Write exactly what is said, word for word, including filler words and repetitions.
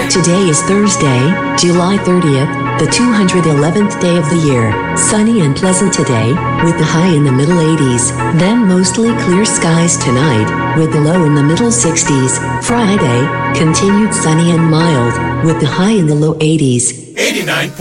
Today is Thursday, July thirtieth, the two hundred eleventh day of the year. Sunny and pleasant today, with the high in the middle eighties. Then mostly clear skies tonight, with the low in the middle sixties. Friday, continued sunny and mild, with the high in the low eighties. eighty-nine